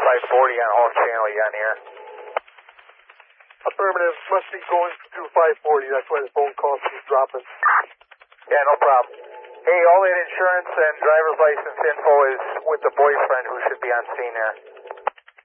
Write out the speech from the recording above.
540 on off channel, you on here? Affirmative, must be going through 540, that's why the phone call keeps dropping. Yeah, no problem. Hey, all that insurance and driver's license info is with the boyfriend who should be on scene there.